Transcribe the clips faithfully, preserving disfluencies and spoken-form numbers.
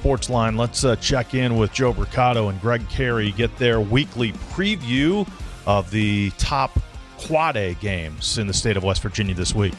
Sportsline. Let's uh, check in with Joe Brocato and Greg Carey, get their weekly preview of the top Quad A games in the state of West Virginia this week.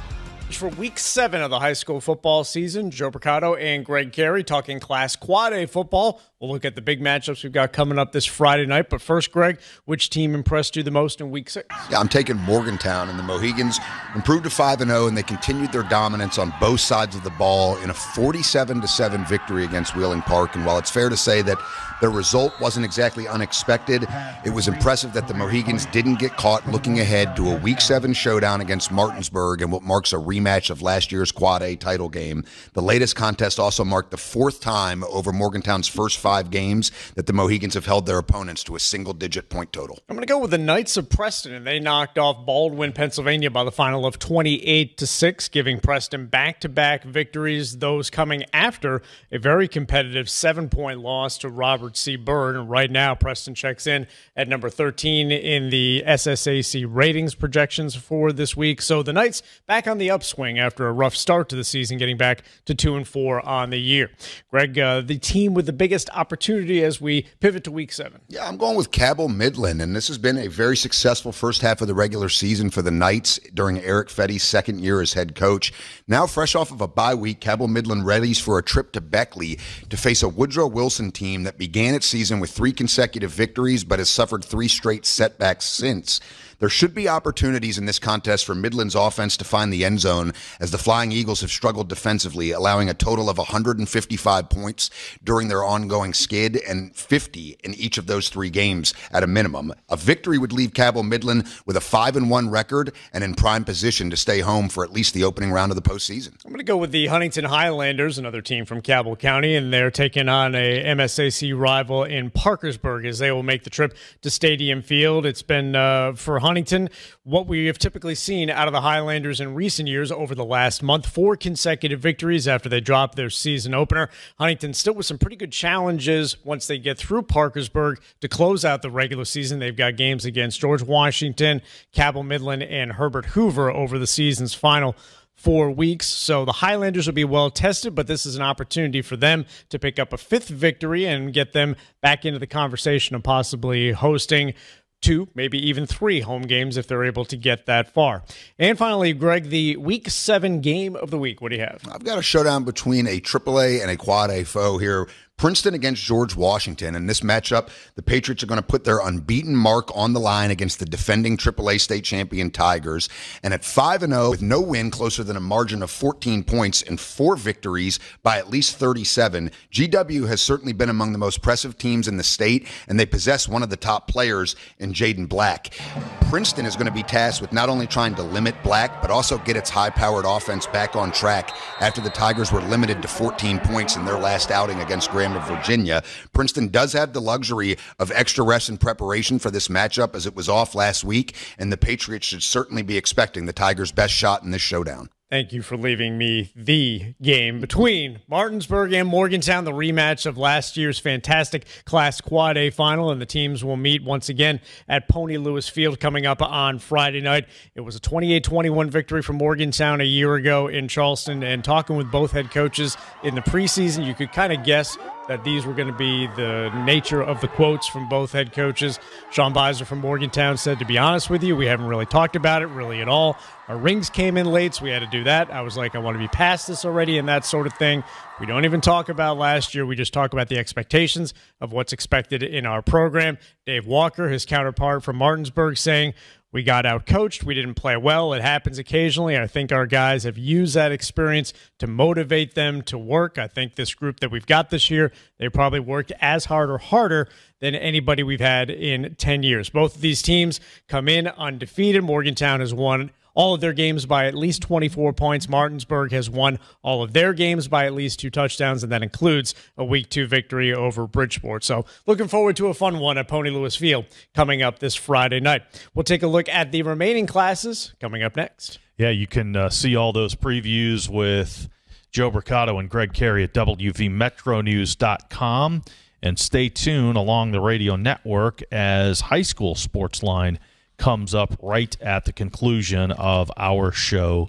For week seven of the high school football season, Joe Brocato and Greg Carey talking Class Quad A football. We'll look at the big matchups we've got coming up this Friday night. But first, Greg, which team impressed you the most in week six? Yeah, I'm taking Morgantown, and the Mohegans improved to five and oh, and they continued their dominance on both sides of the ball in a forty-seven to seven victory against Wheeling Park. And while it's fair to say that their result wasn't exactly unexpected, it was impressive that the Mohegans didn't get caught looking ahead to a week seven showdown against Martinsburg in what marks a rematch of last year's Quad A title game. The latest contest also marked the fourth time over Morgantown's first five games that the Mohegans have held their opponents to a single-digit point total. I'm going to go with the Knights of Preston, and they knocked off Baldwin, Pennsylvania by the final of twenty-eight to six, giving Preston back-to-back victories, those coming after a very competitive seven-point loss to Robert C. Byrd. And right now, Preston checks in at number thirteen in the S S A C ratings projections for this week. So the Knights back on the upswing after a rough start to the season, getting back to two and four on the year. Greg, uh, the team with the biggest opportunity as we pivot to week seven. Yeah, I'm going with Cabell Midland, and this has been a very successful first half of the regular season for the Knights during Eric Fetty's second year as head coach. Now, fresh off of a bye week, Cabell Midland readies for a trip to Beckley to face a Woodrow Wilson team that began its season with three consecutive victories but has suffered three straight setbacks since. There should be opportunities in this contest for Midland's offense to find the end zone, as the Flying Eagles have struggled defensively, allowing a total of one hundred fifty-five points during their ongoing skid and fifty in each of those three games at a minimum. A victory would leave Cabell Midland with a five and one record and in prime position to stay home for at least the opening round of the postseason. I'm going to go with the Huntington Highlanders, another team from Cabell County, and they're taking on a M S A C rival in Parkersburg as they will make the trip to Stadium Field. It's been uh, for Huntington what we have typically seen out of the Highlanders in recent years over the last month. Four consecutive victories after they dropped their season opener. Huntington still with some pretty good challenges once they get through Parkersburg to close out the regular season. They've got games against George Washington, Cabell Midland, and Herbert Hoover over the season's final four weeks. So the Highlanders will be well tested, but this is an opportunity for them to pick up a fifth victory and get them back into the conversation of possibly hosting two, maybe even three home games if they're able to get that far. And finally, Greg, the week seven game of the week. What do you have? I've got a showdown between a triple A and a Quad A foe here. Princeton against George Washington. In this matchup, the Patriots are going to put their unbeaten mark on the line against the defending triple A state champion Tigers. And at five and oh, with no win closer than a margin of fourteen points and four victories by at least thirty-seven, G W has certainly been among the most impressive teams in the state, and they possess one of the top players in Jaden Black. Princeton is going to be tasked with not only trying to limit Black, but also get its high-powered offense back on track after the Tigers were limited to fourteen points in their last outing against Graham of Virginia. Princeton does have the luxury of extra rest and preparation for this matchup, as it was off last week, and the Patriots should certainly be expecting the Tigers' best shot in this showdown. Thank you for leaving me the game between Martinsburg and Morgantown, the rematch of last year's fantastic Class Quad A final, and the teams will meet once again at Pony Lewis Field coming up on Friday night. It was a twenty-eight twenty-one victory for Morgantown a year ago in Charleston, and talking with both head coaches in the preseason, you could kind of guess that these were going to be the nature of the quotes from both head coaches. Sean Beiser from Morgantown said, to be honest with you, we haven't really talked about it really at all. Our rings came in late, so we had to do that. I was like, I want to be past this already and that sort of thing. We don't even talk about last year. We just talk about the expectations of what's expected in our program. Dave Walker, his counterpart from Martinsburg, saying, we got out-coached. We didn't play well. It happens occasionally. I think our guys have used that experience to motivate them to work. I think this group that we've got this year, they probably worked as hard or harder than anybody we've had in ten years. Both of these teams come in undefeated. Morgantown has won all of their games by at least twenty-four points. Martinsburg has won all of their games by at least two touchdowns, and that includes a week two victory over Bridgeport. So looking forward to a fun one at Pony Lewis Field coming up this Friday night. We'll take a look at the remaining classes coming up next. Yeah, you can uh, see all those previews with Joe Brocato and Greg Carey at W V Metro News dot com. And stay tuned along the radio network as High School Sportsline comes up right at the conclusion of our show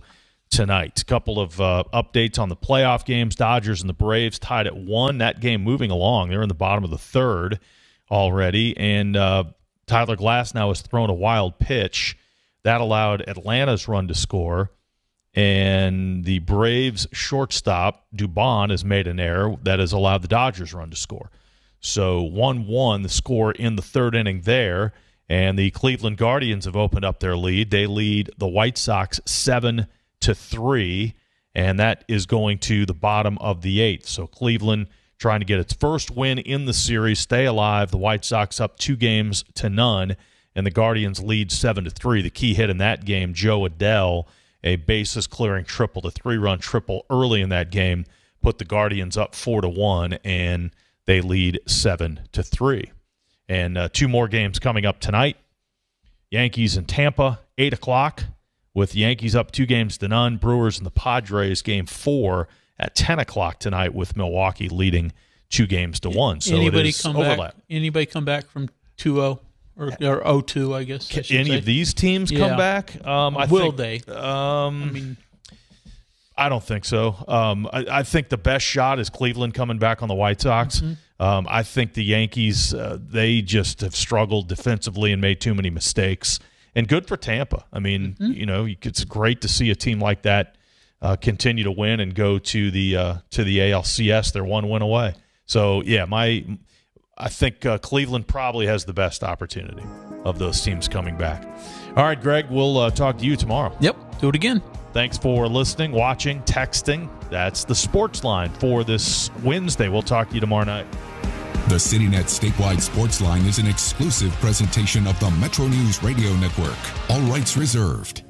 tonight. A couple of uh, updates on the playoff games. Dodgers and the Braves tied at one. That game moving along. They're in the bottom of the third already. And uh, Tyler Glasnow has thrown a wild pitch. That allowed Atlanta's run to score. And the Braves shortstop, Dubon, has made an error that has allowed the Dodgers run to score. So one one, the score in the third inning there. And the Cleveland Guardians have opened up their lead. They lead the White Sox seven to three, and that is going to the bottom of the eighth. So Cleveland trying to get its first win in the series, stay alive. The White Sox up two games to none, and the Guardians lead seven to three. The key hit in that game, Joe Adell, a bases-clearing triple, the three-run triple early in that game, put the Guardians up four to one, and they lead seven to three. And uh, two more games coming up tonight. Yankees and Tampa, eight o'clock. With the Yankees up two games to none. Brewers and the Padres, game four at ten o'clock tonight, with Milwaukee leading two games to one. So anybody it is come overlap. Back, anybody come back from two oh or, or oh two, I guess? I Any say. of these teams yeah. come back? Um, I Will think, they? Um, I mean, I don't think so. Um, I, I think the best shot is Cleveland coming back on the White Sox. Mm-hmm. Um, I think the Yankees, uh, they just have struggled defensively and made too many mistakes. And good for Tampa. I mean, mm-hmm. you know, it's great to see a team like that uh, continue to win and go to the uh, to the A L C S. They're one win away. So yeah, my I think uh, Cleveland probably has the best opportunity of those teams coming back. All right, Greg, we'll uh, talk to you tomorrow. Yep, do it again. Thanks for listening, watching, texting. That's the Sports Line for this Wednesday. We'll talk to you tomorrow night. The CityNet Statewide Sports Line is an exclusive presentation of the Metro News Radio Network. All rights reserved.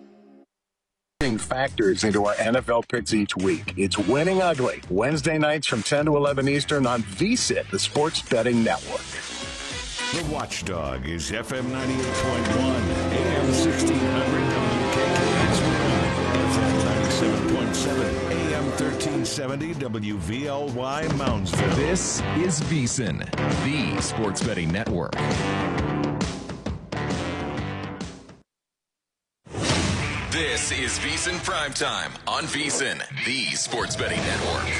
Factors into our N F L picks each week. It's Winning Ugly, Wednesday nights from ten to eleven Eastern on V S I T, the Sports Betting Network. The Watchdog is F M ninety-eight point one, A M sixteen hundred W K K X one, F M ninety-seven point seven, A M thirteen seventy W V L Y Moundsville. This is VSiN, the Sports Betting Network. This is VSiN Primetime on VSiN, the Sports Betting Network.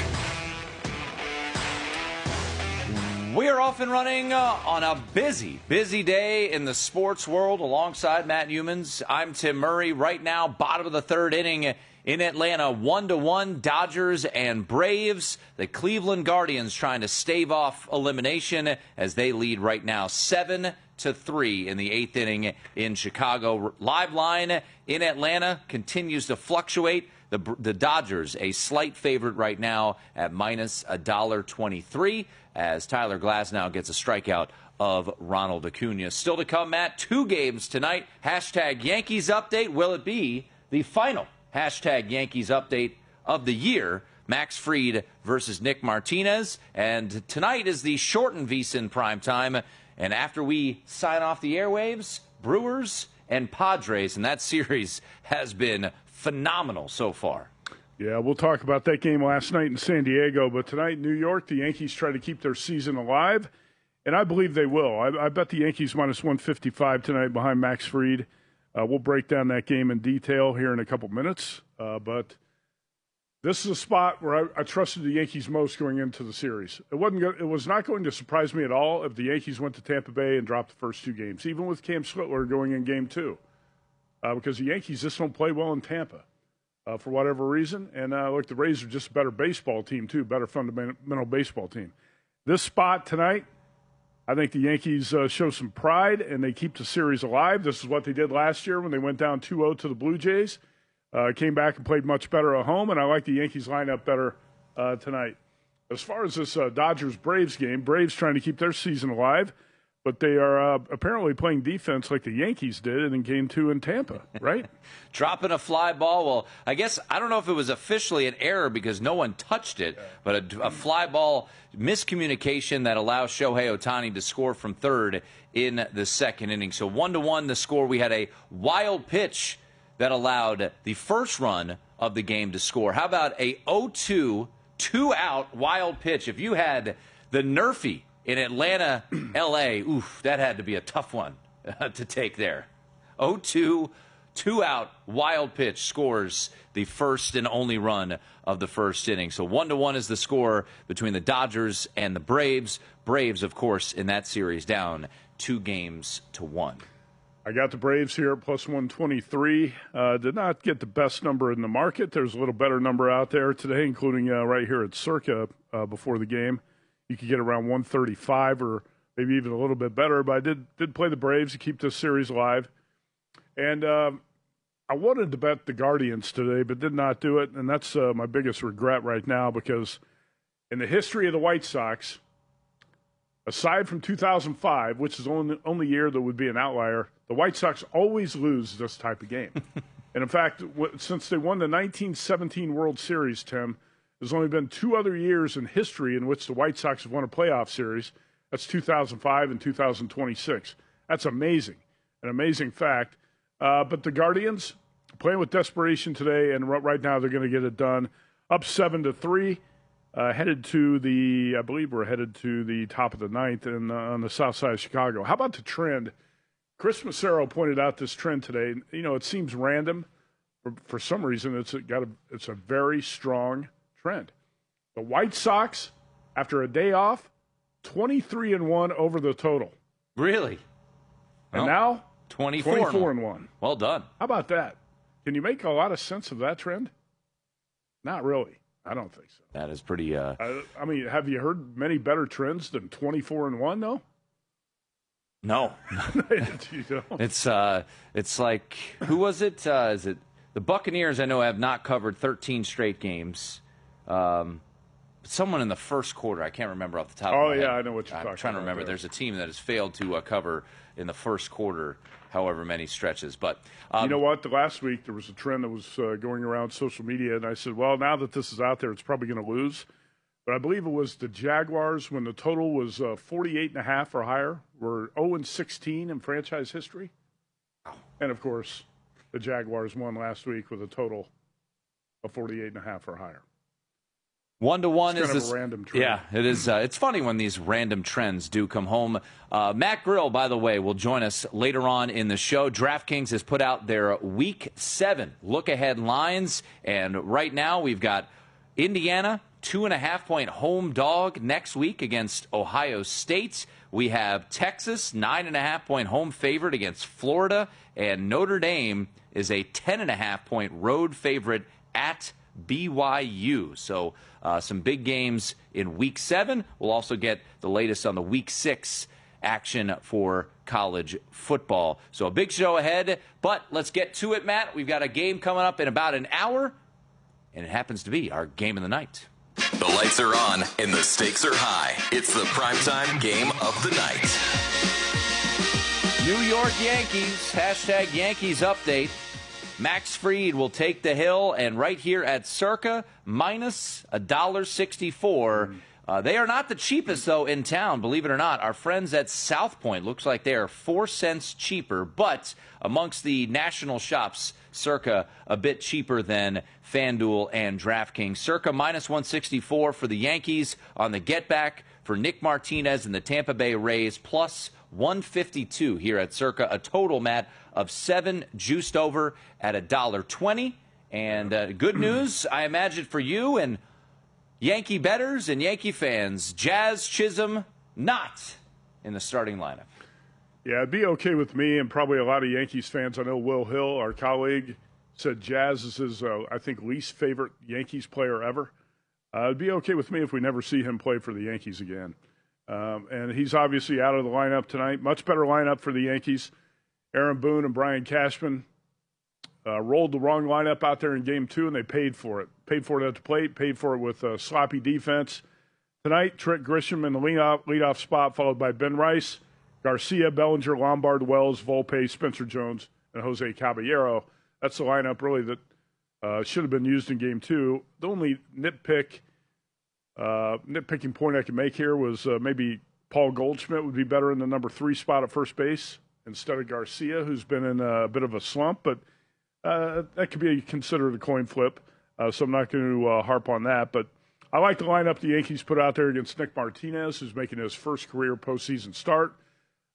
We're off and running uh, on a busy, busy day in the sports world alongside Matt Humans. I'm Tim Murray. Right now, bottom of the third inning in Atlanta, one to one, Dodgers and Braves. The Cleveland Guardians trying to stave off elimination as they lead right now seven to three in the eighth inning in Chicago. Live line in Atlanta continues to fluctuate. The, the Dodgers, a slight favorite right now at minus one dollar twenty-three as Tyler Glasnow gets a strikeout of Ronald Acuna. Still to come, Matt, two games tonight. Hashtag Yankees update. Will it be the final hashtag Yankees update of the year? Max Fried versus Nick Martinez. And tonight is the shortened VSiN primetime. And after we sign off the airwaves, Brewers and Padres. And that series has been phenomenal so far. Yeah, we'll talk about that game last night in San Diego. But tonight in New York, the Yankees try to keep their season alive. And I believe they will. I, I bet the Yankees minus one fifty-five tonight behind Max Fried. Uh, we'll break down that game in detail here in a couple minutes. Uh, but this is a spot where I, I trusted the Yankees most going into the series. It wasn't. Go- it was not going to surprise me at all if the Yankees went to Tampa Bay and dropped the first two games, even with Cam Slittler going in game two, uh, because the Yankees just don't play well in Tampa uh, for whatever reason. And uh, look, the Rays are just a better baseball team too, better fundamental baseball team. This spot tonight, I think the Yankees uh, show some pride, and they keep the series alive. This is what they did last year when they went down two oh to the Blue Jays. Uh, came back and played much better at home, and I like the Yankees lineup better uh, tonight. As far as this uh, Dodgers-Braves game, Braves trying to keep their season alive, but they are uh, apparently playing defense like the Yankees did in game two in Tampa, right? Dropping a fly ball. Well, I guess I don't know if it was officially an error because no one touched it, but a, a fly ball miscommunication that allows Shohei Ohtani to score from third in the second inning. So one to one the score. We had a wild pitch that allowed the first run of the game to score. How about a oh two, two-out wild pitch? If you had the Nerfy in Atlanta, L A, oof, that had to be a tough one uh, to take there. oh two, two out, wild pitch scores the first and only run of the first inning. So one to one is the score between the Dodgers and the Braves. Braves, of course, in that series down two games to one. I got the Braves here at plus one twenty-three. Uh, did not get the best number in the market. There's a little better number out there today, including uh, right here at Circa uh, before the game. You could get around one thirty-five or maybe even a little bit better. But I did did play the Braves to keep this series alive. And uh, I wanted to bet the Guardians today, but did not do it. And that's uh, my biggest regret right now, because in the history of the White Sox, aside from two thousand five, which is the only, only year that would be an outlier, the White Sox always lose this type of game. And in fact, w- since they won the nineteen seventeen World Series, Tim, there's only been two other years in history in which the White Sox have won a playoff series. That's two thousand five and two thousand twenty-six. That's amazing, an amazing fact. Uh, but the Guardians playing with desperation today, and r- right now they're going to get it done. Up seven to three. Uh, headed to the, I believe we're headed to the top of the ninth in, uh, on the south side of Chicago. How about the trend? Chris Massaro pointed out this trend today. You know, it seems random. For, for some reason, it's got a, it's a very strong trend. The White Sox, after a day off, twenty-three and one over the total. Really? And well, now, twenty-four, twenty-four and one. Well done. How about that? Can you make a lot of sense of that trend? Not really. I don't think so. That is pretty. Uh... I, I mean, have you heard many better trends than twenty-four and one? Though. No. You don't? It's uh, it's like, who was it? Uh, is it the Buccaneers? I know have not covered thirteen straight games. Um, someone in the first quarter, I can't remember off the top. Oh of my yeah, head. I know what you're I'm talking about. trying to remember. There. There's a team that has failed to uh, cover in the first quarter, however many stretches. But um, you know what? The last week there was a trend that was uh, going around social media, and I said, well, now that this is out there, it's probably going to lose. But I believe it was the Jaguars, when the total was uh, forty-eight and a half or higher, were oh and sixteen in franchise history. And, of course, the Jaguars won last week with a total of forty-eight and a half or higher. One to one it's is kind this. Of a random trend. Yeah, it is. Uh, it's funny when these random trends do come home. Uh, Matt Grill, by the way, will join us later on in the show. DraftKings has put out their Week Seven look-ahead lines, and right now we've got Indiana two and a half point home dog next week against Ohio State. We have Texas nine and a half point home favorite against Florida, and Notre Dame is a ten and a half point road favorite at B Y U. So uh, some big games in Week Seven. We'll also get the latest on the Week Six action for college football. So a big show ahead, but let's get to it, Matt. We've got a game coming up in about an hour, and it happens to be our game of the night. The lights are on and the stakes are high. It's the primetime game of the night. New York Yankees, hashtag Yankees update. Max Fried will take the hill, and right here at Circa, minus one dollar sixty-four. Uh, they are not the cheapest, though, in town, believe it or not. Our friends at South Point, looks like they are four cents cheaper, but amongst the national shops, Circa a bit cheaper than FanDuel and DraftKings. Circa minus one sixty-four for the Yankees on the get back for Nick Martinez and the Tampa Bay Rays, plus one fifty-two here at Circa. A total, Matt, of seven juiced over at one dollar twenty. And uh, good news, I imagine, for you and Yankee bettors and Yankee fans. Jazz Chisholm not in the starting lineup. Yeah, it'd be okay with me and probably a lot of Yankees fans. I know Will Hill, our colleague, said Jazz is his, uh, I think, least favorite Yankees player ever. Uh, it'd be okay with me if we never see him play for the Yankees again. Um, and he's obviously out of the lineup tonight. Much better lineup for the Yankees. Aaron Boone and Brian Cashman uh, rolled the wrong lineup out there in game two, and they paid for it. Paid for it at the plate, paid for it with uh, sloppy defense. Tonight, Trent Grisham in the leadoff, leadoff spot, followed by Ben Rice, Garcia, Bellinger, Lombard, Wells, Volpe, Spencer Jones, and Jose Caballero. That's the lineup, really, that uh, should have been used in game two. The only nitpick, uh, nitpicking point I can make here was uh, maybe Paul Goldschmidt would be better in the number three spot at first base instead of Garcia, who's been in a bit of a slump, but uh, that could be considered a coin flip, uh, so I'm not going to uh, harp on that. But I like the lineup the Yankees put out there against Nick Martinez, who's making his first career postseason start.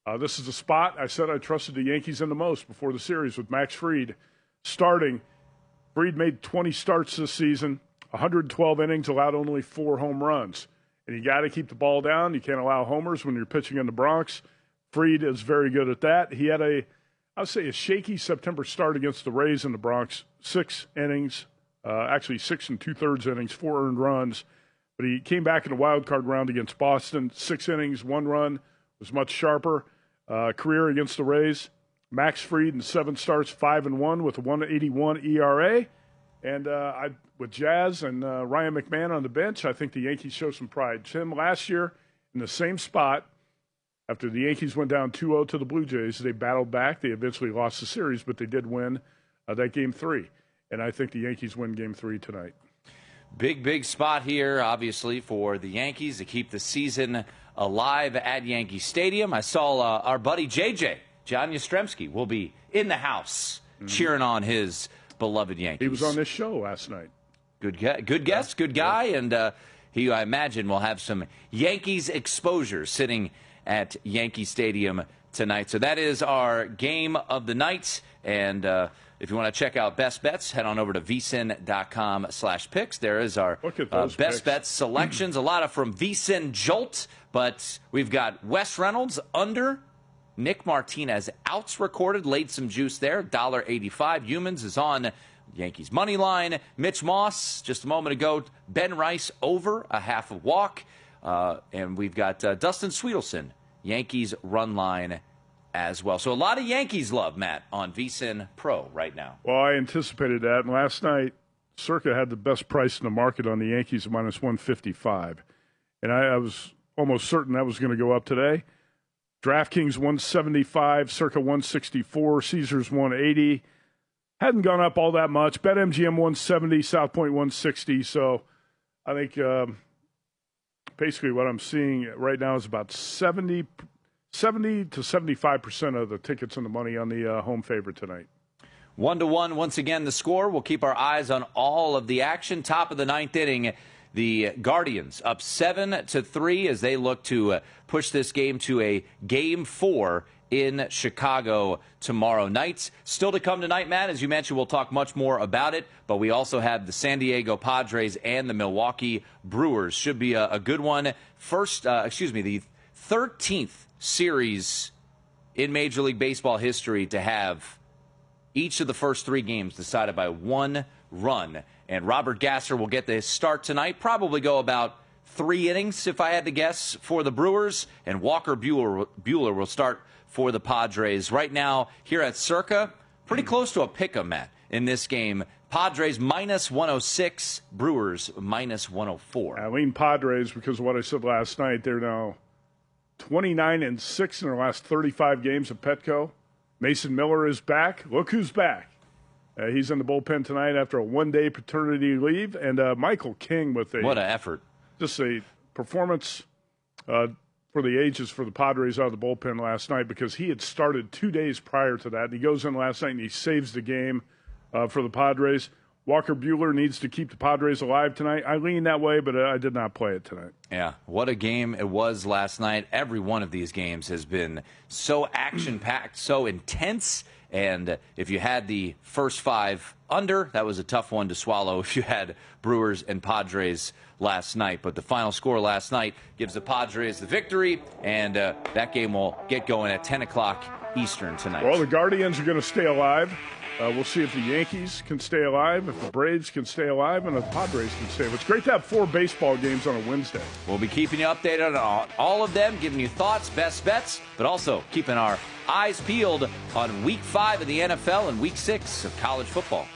Uh, this is the spot I said I trusted the Yankees in the most before the series with Max Fried starting. Fried made twenty starts this season, one hundred twelve innings, allowed only four home runs. And you got to keep the ball down. You can't allow homers when you're pitching in the Bronx. Fried is very good at that. He had a, I would say, a shaky September start against the Rays in the Bronx. Six innings, uh, actually six and two-thirds innings, four earned runs. But he came back in the wild card round against Boston. Six innings, one run, was much sharper. Uh, career against the Rays, Max Fried in seven starts, five and one with a one eighty-one E R A. And uh, I, with Jazz and uh, Ryan McMahon on the bench, I think the Yankees show some pride. Tim, last year in the same spot, after the Yankees went down two oh to the Blue Jays, they battled back. They eventually lost the series, but they did win uh, that game three. And I think the Yankees win game three tonight. Big, big spot here, obviously, for the Yankees to keep the season alive at Yankee Stadium. I saw uh, our buddy J J, John Yastrzemski, will be in the house mm-hmm. cheering on his beloved Yankees. He was on this show last night. Good, good guest, good guy, and uh, he, I imagine, will have some Yankees exposure sitting at Yankee Stadium tonight. So that is our game of the night, and uh, if you want to check out Best Bets, head on over to V S I N dot com slash picks. There is our uh, Best picks. Bets selections, a lot of from V S I N Jolt, but we've got Wes Reynolds under, Nick Martinez outs recorded, laid some juice there, one dollar eighty-five. Humans is on Yankees money line. Mitch Moss, just a moment ago, Ben Rice over a half a walk. Uh, and we've got uh, Dustin Sweetelson, Yankees run line as well. So a lot of Yankees love, Matt, on V S I N Pro right now. Well, I anticipated that. And last night, Circa had the best price in the market on the Yankees, minus one fifty-five. And I, I was almost certain that was going to go up today. DraftKings one seventy-five, Circa one sixty-four, Caesars one eighty. Hadn't gone up all that much. BetMGM one seventy, South Point one sixty. So I think um, basically what I'm seeing right now is about seventy, seventy to seventy-five percent of the tickets and the money on the uh, home favorite tonight. One to one, once again, the score. We'll keep our eyes on all of the action. Top of the ninth inning, the Guardians up seven to three as they look to uh, push this game to a game four in Chicago tomorrow night. Still to come tonight, Matt, as you mentioned, we'll talk much more about it, but we also have the San Diego Padres and the Milwaukee Brewers. Should be a, a good one. First, uh, excuse me, the thirteenth series in Major League Baseball history to have each of the first three games decided by one run. And Robert Gasser will get the start tonight, probably go about three innings, if I had to guess, for the Brewers. And Walker Buehler, Buehler will start for the Padres. Right now, here at Circa, pretty close to a pick-em, Matt, in this game. Padres minus one oh six, Brewers minus one oh four. I lean Padres because of what I said last night. They're now twenty-nine and six in their last thirty-five games at Petco. Mason Miller is back. Look who's back. Uh, he's in the bullpen tonight after a one-day paternity leave. And uh, Michael King with a... What an effort. Just a performance uh, for the ages for the Padres out of the bullpen last night because he had started two days prior to that. And he goes in last night and he saves the game uh, for the Padres. Walker Buehler needs to keep the Padres alive tonight. I lean that way, but I did not play it tonight. Yeah, what a game it was last night. Every one of these games has been so action-packed, so intense. And if you had the first five under, that was a tough one to swallow if you had Brewers and Padres last night. But the final score last night gives the Padres the victory, and uh, that game will get going at ten o'clock Eastern tonight. Well, the Guardians are going to stay alive. Uh, we'll see if the Yankees can stay alive, if the Braves can stay alive, and if the Padres can stay alive. It's great to have four baseball games on a Wednesday. We'll be keeping you updated on all of them, giving you thoughts, best bets, but also keeping our eyes peeled on Week five of the N F L and Week six of college football.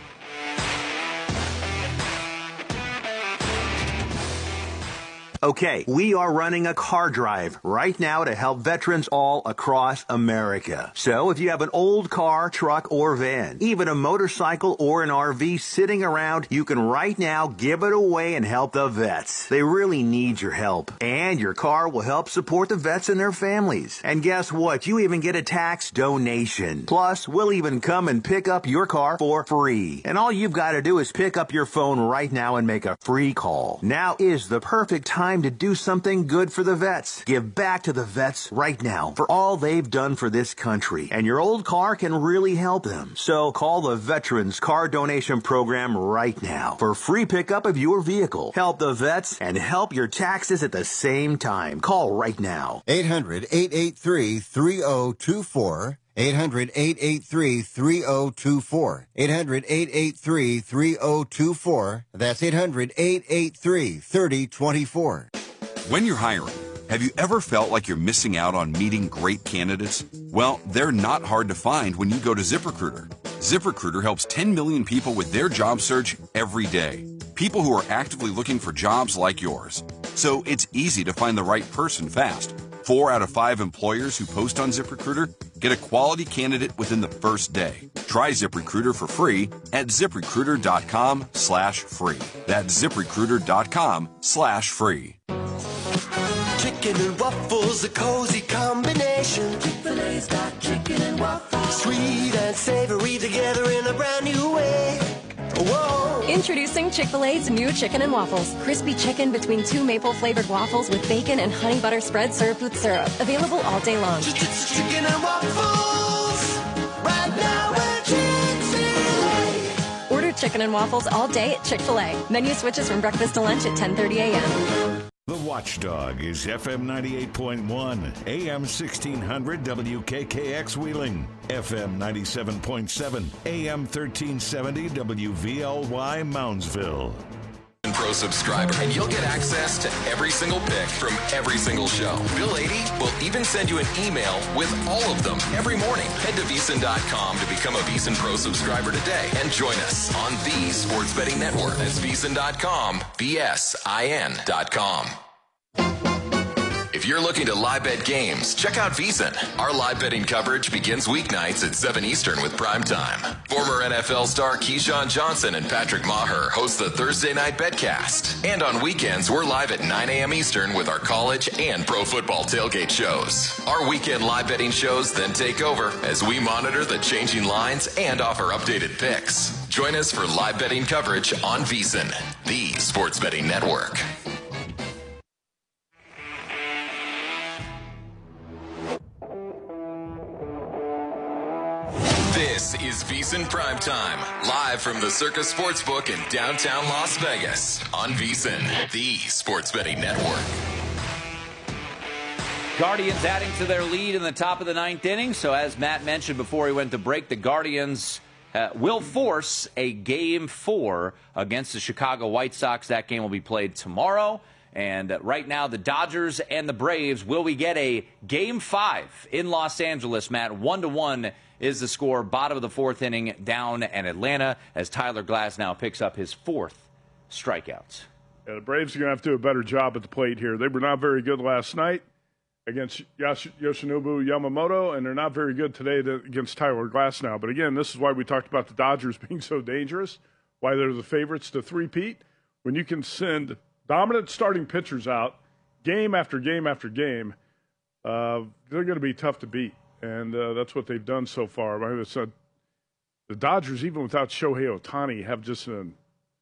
Okay, we are running a car drive right now to help veterans all across America. So if you have an old car, truck, or van, even a motorcycle or an R V sitting around, you can right now give it away and help the vets. They really need your help. And your car will help support the vets and their families. And guess what? You even get a tax donation. Plus, we'll even come and pick up your car for free. And all you've got to do is pick up your phone right now and make a free call. Now is the perfect time time to do something good for the vets. Give back to the vets right now for all they've done for this country. And your old car can really help them. So call the Veterans Car Donation Program right now for free pickup of your vehicle. Help the vets and help your taxes at the same time. Call right now. eight hundred, eight eight three, three oh two four. eight hundred, eight eight three, three oh two four. eight hundred, eight eight three, three oh two four. That's eight hundred, eight eight three, three oh two four. When you're hiring, have you ever felt like you're missing out on meeting great candidates? Well, they're not hard to find when you go to ZipRecruiter. ZipRecruiter helps ten million people with their job search every day. People who are actively looking for jobs like yours. So it's easy to find the right person fast. Four out of five employers who post on ZipRecruiter get a quality candidate within the first day. Try ZipRecruiter for free at ZipRecruiter.com slash free. That's ZipRecruiter.com slash free. Chicken and waffles, a cozy combination. Chick-fil-A's got chicken and waffles. Sweet and savory together in a brand new way. Whoa. Introducing Chick-fil-A's new chicken and waffles. Crispy chicken between two maple-flavored waffles with bacon and honey butter spread served with syrup. Available all day long. Chicken and waffles. Right now at Chick-fil-A. Order chicken and waffles all day at Chick-fil-A. Menu switches from breakfast to lunch at ten thirty a.m. The Watchdog is F M ninety-eight point one, A M sixteen hundred W K K X Wheeling, F M ninety-seven point seven, A M thirteen seventy W V L Y Moundsville. Pro subscriber, and you'll get access to every single pick from every single show. Bill eighty will even send you an email with all of them every morning. Head to VEASAN dot com to become a VEASAN Pro subscriber today and join us on the Sports Betting Network. That's VEASAN dot com, V S I N dot com. If you're looking to live bet games, check out VEASAN. Our live betting coverage begins weeknights at seven Eastern with Prime Time. Former N F L star Keyshawn Johnson and Patrick Maher host the Thursday Night Betcast. And on weekends, we're live at nine a.m. Eastern with our college and pro football tailgate shows. Our weekend live betting shows then take over as we monitor the changing lines and offer updated picks. Join us for live betting coverage on VEASAN, the Sports Betting Network. This is VEASAN Primetime, live from the Circus Sportsbook in downtown Las Vegas on VEASAN, the Sports Betting Network. Guardians adding to their lead in the top of the ninth inning. So as Matt mentioned before he went to break, the Guardians uh, will force a game four against the Chicago White Sox. That game will be played tomorrow. And uh, right now, the Dodgers and the Braves, will we get a game five in Los Angeles, Matt? One to one is the score, bottom of the fourth inning down in Atlanta as Tyler Glasnow picks up his fourth strikeouts. Yeah, the Braves are going to have to do a better job at the plate here. They were not very good last night against Yosh- Yoshinobu Yamamoto, and they're not very good today to, against Tyler Glasnow. But again, this is why we talked about the Dodgers being so dangerous, why they're the favorites to three-peat. When you can send dominant starting pitchers out game after game after game, uh, they're going to be tough to beat. And uh, that's what they've done so far. I mean, it's a, the Dodgers, even without Shohei Ohtani, have just an,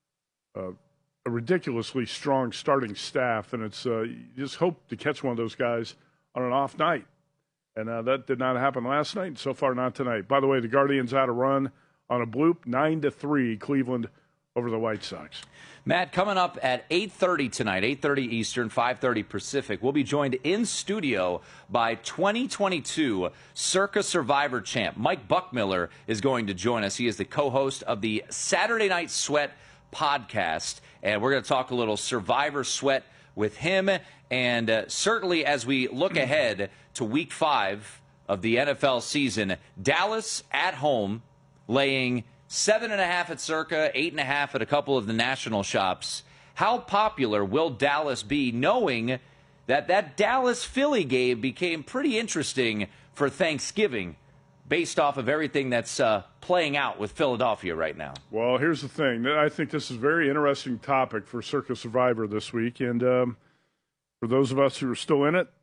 uh, a ridiculously strong starting staff. And it's uh, you just hope to catch one of those guys on an off night. And uh, that did not happen last night, and so far not tonight. By the way, the Guardians had a run on a bloop, nine to three, Cleveland over the White Sox. Matt, coming up at eight thirty tonight, eight thirty Eastern, five thirty Pacific, we'll be joined in studio by twenty twenty-two Circa Survivor champ. Mike Buckmiller is going to join us. He is the co-host of the Saturday Night Sweat podcast, and we're going to talk a little Survivor Sweat with him. And uh, certainly as we look ahead to week five of the N F L season, Dallas at home laying Seven and a half at Circa, eight and a half at a couple of the national shops. How popular will Dallas be, knowing that that Dallas-Philly game became pretty interesting for Thanksgiving based off of everything that's uh, playing out with Philadelphia right now? Well, here's the thing. I think this is a very interesting topic for Circa Survivor this week. And um, for those of us who are still in it,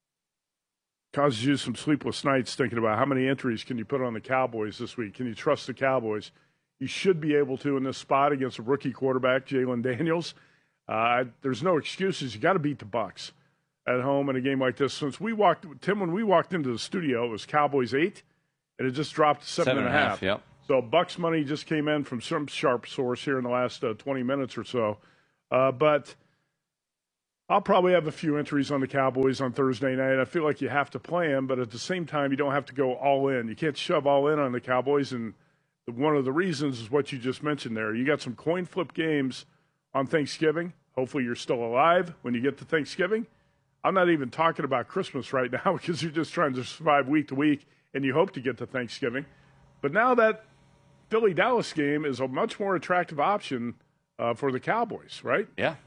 causes you some sleepless nights thinking about how many entries can you put on the Cowboys this week. Can you trust the Cowboys? You should be able to in this spot against a rookie quarterback, Jalen Daniels. Uh, there's no excuses. You got to beat the Bucs at home in a game like this. Since we walked, Tim, when we walked into the studio, it was Cowboys eight, and it just dropped to seven, seven and a half. half yep. So Bucs money just came in from some sharp source here in the last uh, twenty minutes or so. Uh, but I'll probably have a few entries on the Cowboys on Thursday night. I feel like you have to play them, but at the same time, you don't have to go all in. You can't shove all in on the Cowboys, and one of the reasons is what you just mentioned there. You got some coin flip games on Thanksgiving. Hopefully you're still alive when you get to Thanksgiving. I'm not even talking about Christmas right now because you're just trying to survive week to week, and you hope to get to Thanksgiving. But now that Philly-Dallas game is a much more attractive option uh, for the Cowboys, right? Yeah.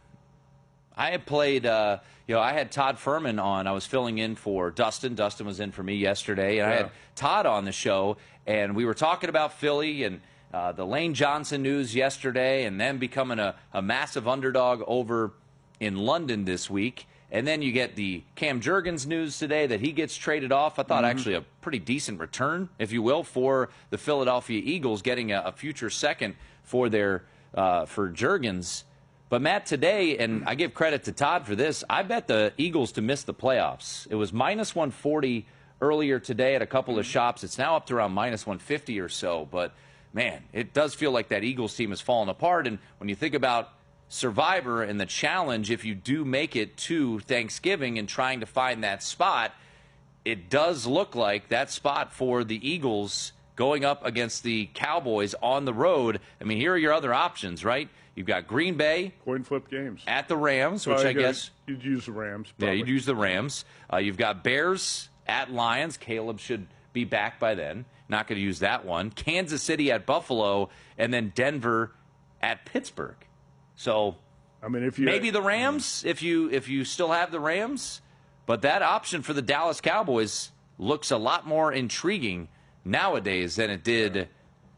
I had played, uh, you know, I had Todd Furman on. I was filling in for Dustin. Dustin was in for me yesterday. And yeah. I had Todd on the show, and we were talking about Philly and uh, the Lane Johnson news yesterday and them becoming a, a massive underdog over in London this week. And then you get the Cam Jurgens news today that he gets traded off. I thought mm-hmm. actually a pretty decent return, if you will, for the Philadelphia Eagles, getting a, a future second for their uh, for Jurgens. But, Matt, today, and I give credit to Todd for this, I bet the Eagles to miss the playoffs. It was minus one forty earlier today at a couple of shops. It's now up to around minus one fifty or so. But, man, it does feel like that Eagles team has fallen apart. And when you think about Survivor and the challenge, if you do make it to Thanksgiving and trying to find that spot, it does look like that spot for the Eagles going up against the Cowboys on the road. I mean, here are your other options, right? You've got Green Bay. Coin flip games. At the Rams, which well, I guess. You'd use the Rams. Probably. Yeah, you'd use the Rams. Uh, you've got Bears at Lions. Caleb should be back by then. Not going to use that one. Kansas City at Buffalo. And then Denver at Pittsburgh. So I mean, if you maybe the Rams, if you if you still have the Rams. But that option for the Dallas Cowboys looks a lot more intriguing nowadays than it did yeah.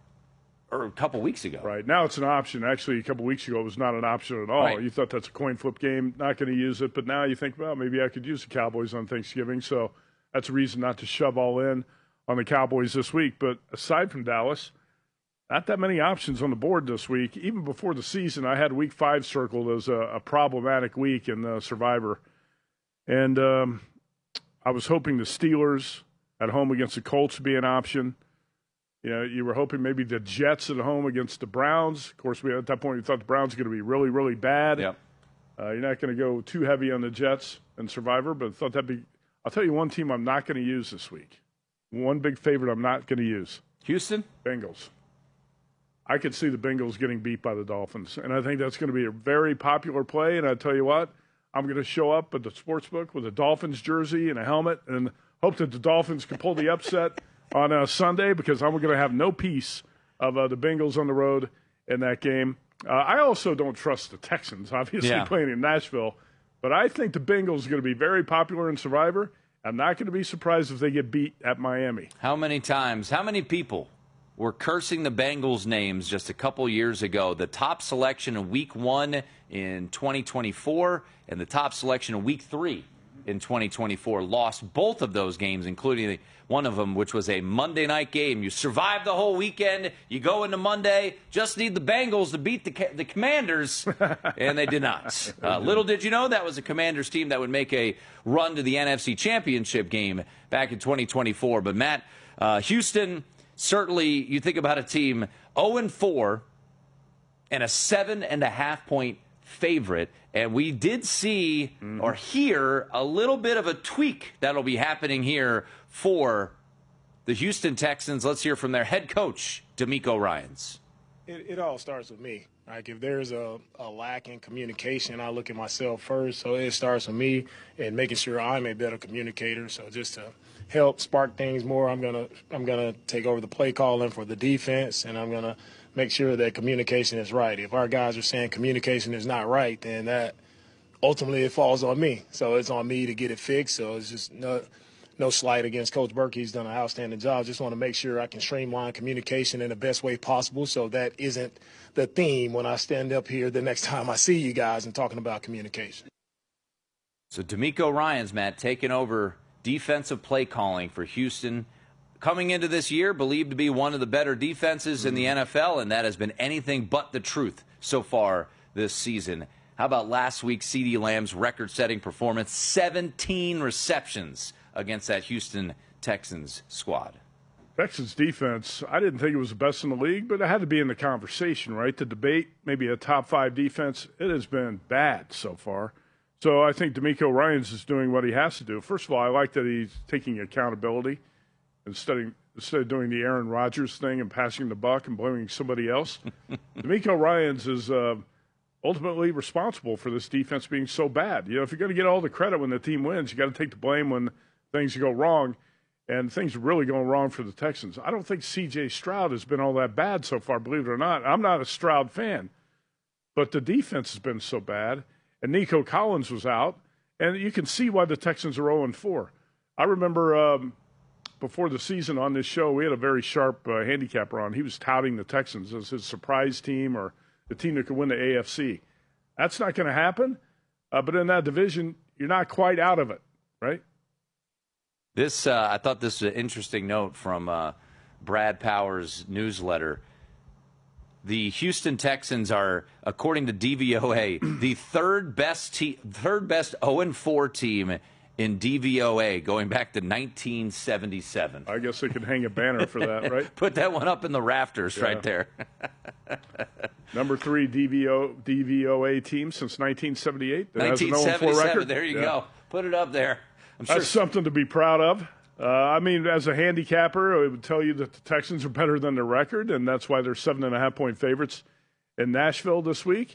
or a couple weeks ago. Right. Now it's an option. Actually, a couple weeks ago, it was not an option at all. Right. You thought that's a coin flip game, not going to use it. But now you think, well, maybe I could use the Cowboys on Thanksgiving. So that's a reason not to shove all in on the Cowboys this week. But aside from Dallas, not that many options on the board this week. Even before the season, I had week five circled as a, a problematic week in the Survivor. And um, I was hoping the Steelers at home against the Colts would be an option. You know, you were hoping maybe the Jets at home against the Browns. Of course, we at that point we thought the Browns were going to be really, really bad. Yep. Uh, you're not going to go too heavy on the Jets and Survivor, but I thought that'd be. I'll tell you one team I'm not going to use this week. One big favorite I'm not going to use. Houston? Bengals. I could see the Bengals getting beat by the Dolphins, and I think that's going to be a very popular play. And I tell you what, I'm going to show up at the sportsbook with a Dolphins jersey and a helmet, and hope that the Dolphins can pull the upset on uh, Sunday, because I'm going to have no piece of uh, the Bengals on the road in that game. Uh, I also don't trust the Texans, obviously, yeah. playing in Nashville. But I think the Bengals are going to be very popular in Survivor. I'm not going to be surprised if they get beat at Miami. How many times, how many people were cursing the Bengals' names just a couple years ago? The top selection in week one in twenty twenty-four and the top selection in week three in twenty twenty-four lost both of those games, including the, one of them, which was a Monday night game. You survive the whole weekend. You go into Monday, just need the Bengals to beat the the Commanders, and they did not. Uh, little did you know that was a Commanders team that would make a run to the N F C Championship game back in twenty twenty-four. But, Matt, uh, Houston, certainly you think about a team oh and four and a seven and a half point favorite, and we did see mm-hmm. or hear a little bit of a tweak that'll be happening here for the Houston Texans. Let's hear from their head coach, DeMeco Ryans. It, it all starts with me. Like, if there's a, a lack in communication, I look at myself first. So it starts with me and making sure I'm a better communicator. So just to help spark things more, I'm gonna I'm gonna take over the play calling for the defense, and I'm gonna make sure that communication is right. If our guys are saying communication is not right, then that ultimately it falls on me. So it's on me to get it fixed. So it's just no, no slight against Coach Burke. He's done an outstanding job. Just want to make sure I can streamline communication in the best way possible, so that isn't the theme when I stand up here the next time I see you guys and talking about communication. So DeMeco Ryans, Matt, taking over defensive play calling for Houston. Coming into this year, believed to be one of the better defenses in the N F L, and that has been anything but the truth so far this season. How about last week, CeeDee Lamb's record-setting performance, seventeen receptions against that Houston Texans squad? Texans defense, I didn't think it was the best in the league, but it had to be in the conversation, right? To debate maybe a top five defense, it has been bad so far. So I think DeMeco Ryans is doing what he has to do. First of all, I like that he's taking accountability instead of, instead of doing the Aaron Rodgers thing and passing the buck and blaming somebody else. DeMeco Ryans is uh, ultimately responsible for this defense being so bad. You know, if you're going to get all the credit when the team wins, you got to take the blame when things go wrong. And things are really going wrong for the Texans. I don't think C J Stroud has been all that bad so far, believe it or not. I'm not a Stroud fan. But the defense has been so bad. And Nico Collins was out. And you can see why the Texans are oh and four. I remember um, before the season on this show, we had a very sharp uh, handicapper on. He was touting the Texans as his surprise team or the team that could win the A F C. That's not going to happen. Uh, but in that division, you're not quite out of it, right? This, uh, I thought this was an interesting note from uh, Brad Powers' newsletter. The Houston Texans are, according to D V O A, the third best te- third best oh and four team in D V O A going back to nineteen seventy-seven. I guess they could hang a banner for that, right? Put that one up in the rafters yeah. right there. Number three D V O, D V O A team since nineteen seventy-eight. nineteen seventy-seven, there you yeah. go. Put it up there. I'm sure. That's something to be proud of. Uh, I mean, as a handicapper, it would tell you that the Texans are better than their record, and that's why they're seven and a half point favorites in Nashville this week.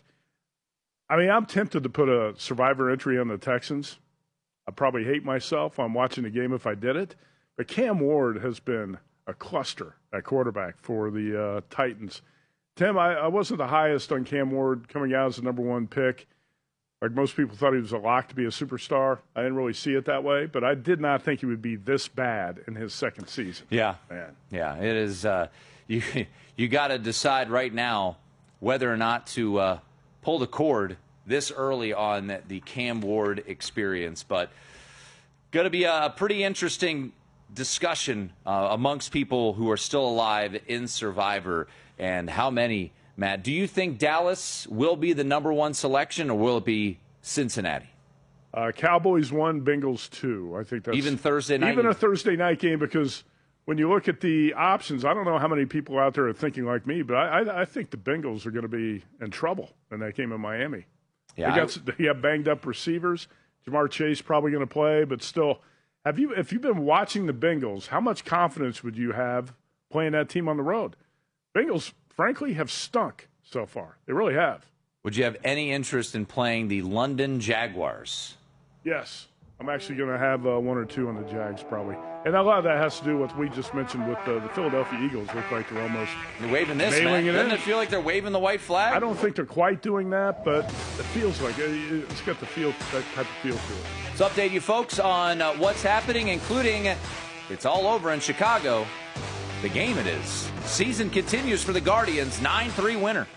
I mean, I'm tempted to put a survivor entry on the Texans. I probably hate myself. I'm watching the game if I did it. But Cam Ward has been a cluster at quarterback for the uh, Titans. Tim, I, I wasn't the highest on Cam Ward coming out as the number one pick. Like most people thought he was a lock to be a superstar. I didn't really see it that way, but I did not think he would be this bad in his second season. Yeah, man. Yeah, it is. Uh, you you got to decide right now whether or not to uh, pull the cord this early on the Cam Ward experience. But going to be a pretty interesting discussion uh, amongst people who are still alive in Survivor and how many. Matt, do you think Dallas will be the number one selection, or will it be Cincinnati? Uh, Cowboys one, Bengals two. I think that's even Thursday night. Even a Thursday night game, because when you look at the options, I don't know how many people out there are thinking like me, but I, I, I think the Bengals are going to be in trouble in that game in Miami. Yeah, they, got, they have banged up receivers. Jamar Chase probably going to play, but still, have you if you've been watching the Bengals, how much confidence would you have playing that team on the road? Bengals, frankly, have stunk so far. They really have. Would you have any interest in playing the London Jaguars? Yes. I'm actually going to have uh, one or two on the Jags probably. And a lot of that has to do with what we just mentioned with uh, the Philadelphia Eagles. Look like they're almost they're waving this, man. It Doesn't in. it feel like they're waving the white flag? I don't think they're quite doing that, but it feels like it. It's got the feel, that type of feel to it. Let's update you folks on uh, what's happening, including it's all over in Chicago. The game it is. Season continues for the Guardians, nine three winner.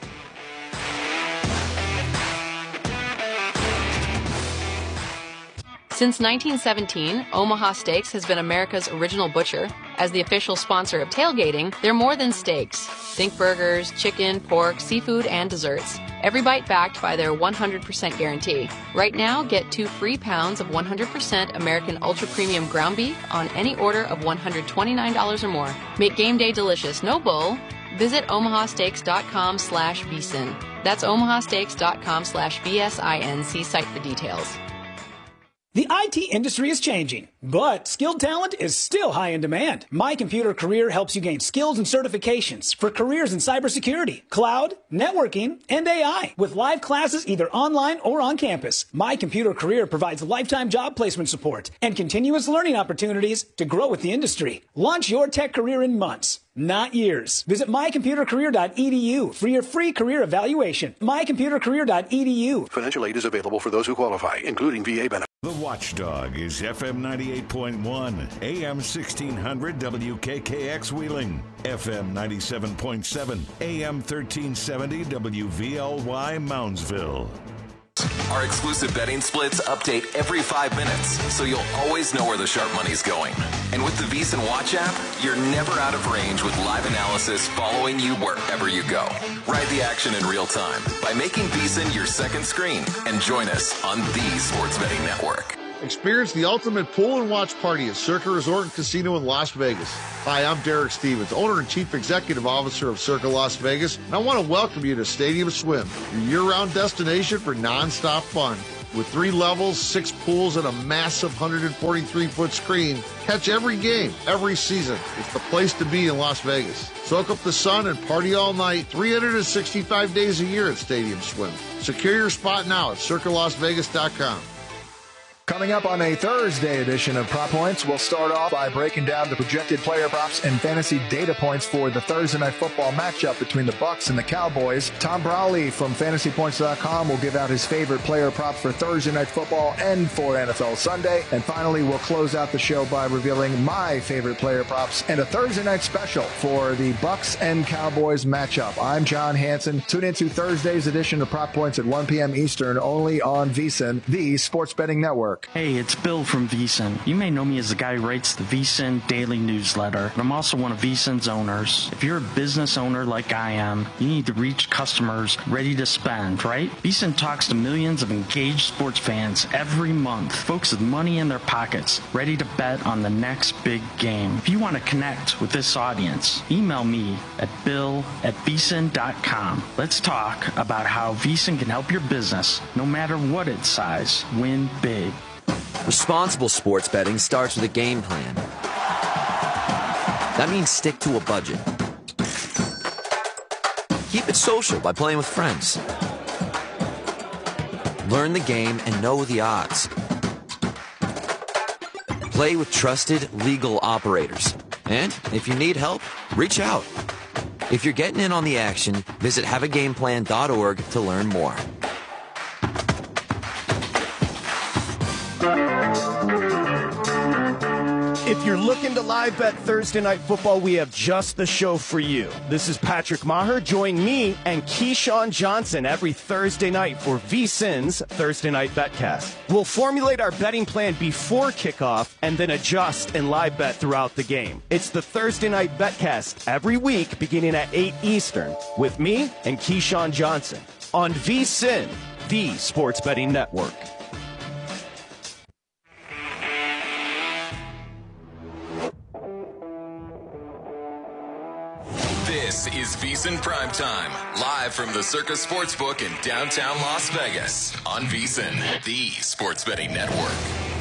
Since nineteen seventeen, Omaha Steaks has been America's original butcher. As the official sponsor of tailgating, they're more than steaks. Think burgers, chicken, pork, seafood, and desserts. Every bite backed by their one hundred percent guarantee. Right now, get two free pounds of one hundred percent American Ultra Premium ground beef on any order of one hundred twenty-nine dollars or more. Make game day delicious, no bull. Visit omahasteaks.com slash vsin. That's omahasteaks.com slash V S I N. See site for details. The I T industry is changing, but skilled talent is still high in demand. My Computer Career helps you gain skills and certifications for careers in cybersecurity, cloud, networking, and A I. With live classes either online or on campus, My Computer Career provides lifetime job placement support and continuous learning opportunities to grow with the industry. Launch your tech career in months, not years. Visit my computer career dot e d u for your free career evaluation. my computer career dot e d u. Financial aid is available for those who qualify, including V A benefits. The Watchdog is F M ninety-eight point one, A M sixteen hundred W K K X Wheeling, F M ninety-seven point seven, A M thirteen seventy W V L Y Moundsville. Our exclusive betting splits update every five minutes, so you'll always know where the sharp money's going. And with the VSiN Watch app, you're never out of range with live analysis following you wherever you go. Ride the action in real time by making VSiN your second screen and join us on the Sports Betting Network. Experience the ultimate pool and watch party at Circa Resort and Casino in Las Vegas. Hi, I'm Derek Stevens, owner and chief executive officer of Circa Las Vegas, and I want to welcome you to Stadium Swim, your year-round destination for non-stop fun. With three levels, six pools, and a massive one hundred forty-three foot screen, catch every game, every season. It's the place to be in Las Vegas. Soak up the sun and party all night, three hundred sixty-five days a year at Stadium Swim. Secure your spot now at circa las vegas dot com. Coming up on a Thursday edition of Prop Points, we'll start off by breaking down the projected player props and fantasy data points for the Thursday Night Football matchup between the Bucs and the Cowboys. Tom Brawley from fantasy points dot com will give out his favorite player props for Thursday Night Football and for N F L Sunday. And finally, we'll close out the show by revealing my favorite player props and a Thursday night special for the Bucs and Cowboys matchup. I'm John Hansen. Tune into Thursday's edition of Prop Points at one p.m. Eastern, only on VSiN, the Sports Betting Network. Hey, it's Bill from VSiN. You may know me as the guy who writes the VSiN Daily Newsletter, but I'm also one of VSiN's owners. If you're a business owner like I am, you need to reach customers ready to spend, right? VSiN talks to millions of engaged sports fans every month, folks with money in their pockets, ready to bet on the next big game. If you want to connect with this audience, email me at bill at vsin dot com. Let's talk about how VSiN can help your business, no matter what its size, win big. Responsible sports betting starts with a game plan. That means stick to a budget. Keep it social by playing with friends. Learn the game and know the odds. Play with trusted legal operators. And if you need help, reach out. If you're getting in on the action, visit have a game plan dot org to learn more. If you're looking to live bet Thursday Night Football, we have just the show for you. This is Patrick Maher. Join me and Keyshawn Johnson every Thursday night for VSiN's Thursday Night Betcast. We'll formulate our betting plan before kickoff and then adjust and live bet throughout the game. It's the Thursday Night Betcast every week beginning at eight Eastern with me and Keyshawn Johnson on VSiN, the Sports Betting Network. This is VSiN Primetime, live from the Circa Sportsbook in downtown Las Vegas on VSiN, the Sports Betting Network.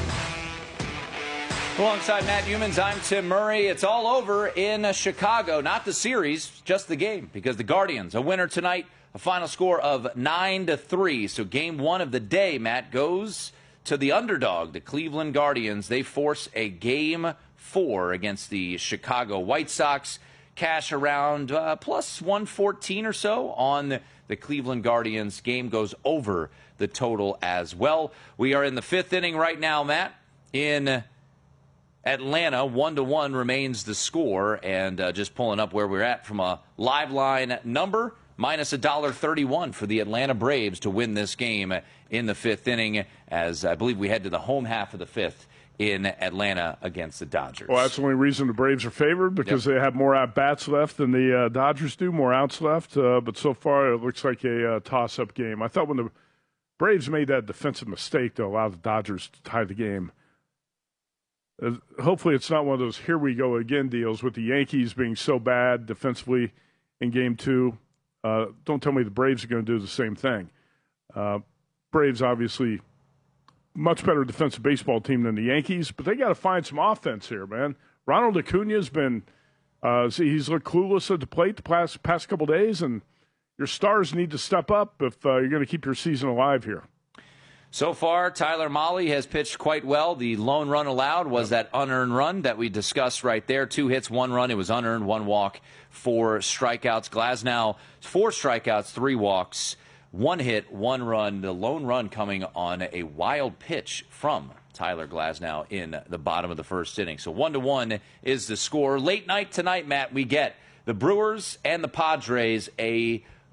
Alongside Matt Humans, I'm Tim Murray. It's all over in Chicago. Not the series, just the game, because the Guardians, a winner tonight, a final score of nine to three. So game one of the day, Matt, goes to the underdog, the Cleveland Guardians. They force a game four against the Chicago White Sox. Cash around uh, plus one fourteen or so on the Cleveland Guardians. Game goes over the total as well. We are in the fifth inning right now, Matt, in Atlanta. One to one remains the score, and uh, just pulling up where we're at from a live line number, minus a dollar thirty-one for the Atlanta Braves to win this game in the fifth inning, as I believe we head to the home half of the fifth in Atlanta against the Dodgers. Well, that's the only reason the Braves are favored, because yep. they have more at-bats left than the uh, Dodgers do, more outs left. Uh, but so far, it looks like a uh, toss-up game. I thought when the Braves made that defensive mistake to allow the Dodgers to tie the game, uh, hopefully it's not one of those here-we-go-again deals with the Yankees being so bad defensively in Game two. Uh, don't tell me the Braves are going to do the same thing. Uh, Braves, obviously, much better defensive baseball team than the Yankees, but they got to find some offense here, man. Ronald Acuna's been uh, – see, he's looked clueless at the plate the past, past couple days, and your stars need to step up if uh, you're going to keep your season alive here. So far, Tyler Mahle has pitched quite well. The lone run allowed was that unearned run that we discussed right there. Two hits, one run. It was unearned, one walk, four strikeouts. Glasnow, four strikeouts, three walks. One hit, one run, the lone run coming on a wild pitch from Tyler Glasnow in the bottom of the first inning. So one to one is the score. Late night tonight, Matt, we get the Brewers and the Padres, a